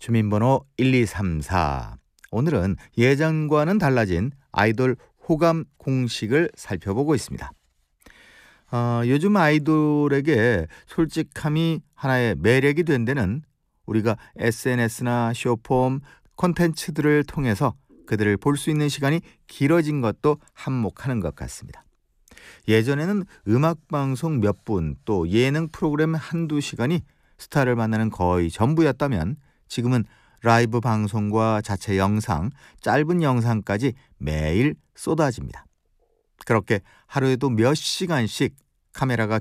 주민번호 1234. 오늘은 예전과는 달라진 아이돌 호감 공식을 살펴보고 있습니다. 요즘 아이돌에게 솔직함이 하나의 매력이 된 데는 우리가 SNS나 쇼폼, 콘텐츠들을 통해서 그들을 볼 수 있는 시간이 길어진 것도 한몫하는 것 같습니다. 예전에는 음악방송 몇 분, 또 예능 프로그램 한두 시간이 스타를 만나는 거의 전부였다면 지금은 라이브 방송과 자체 영상, 짧은 영상까지 매일 쏟아집니다. 그렇게 하루에도 몇 시간씩 카메라가